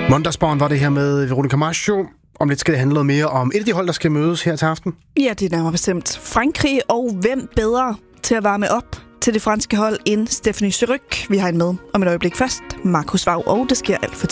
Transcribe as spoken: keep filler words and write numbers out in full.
Måndagsbarn var det her med Veronica Maggio. Om lidt skal det handle noget mere om et af de hold, der skal mødes her til aften. Ja, det er nærmere bestemt Frankrig, og hvem bedre til at varme op til det franske hold end Stephanie Surrugue. Vi har en med om et øjeblik først, Markus Vaug, og det sker alt for